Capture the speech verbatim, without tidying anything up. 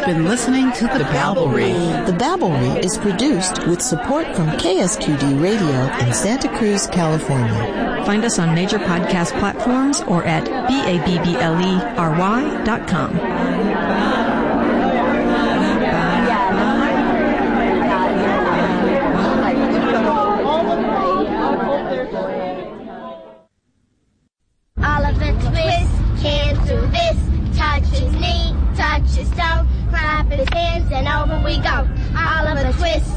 been listening to The Babblery. The Babblery is produced with support from K S Q D Radio in Santa Cruz, California. Find us on major podcast platforms or at B A B B L E R Y dot com. Oliver Twist can't do this. Touch his knee, touch his toe, clap his hands, and over we go. Oliver Twist.